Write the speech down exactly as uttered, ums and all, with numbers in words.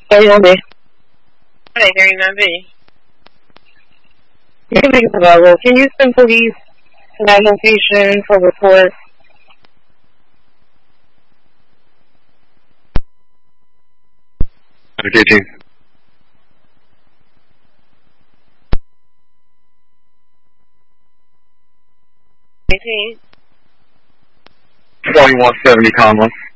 thirty-nine B. Hey, thirty-nine B. You can make it available. Can you send police to that location for report? eighteen. eighteen. twenty-one seventy Conlon.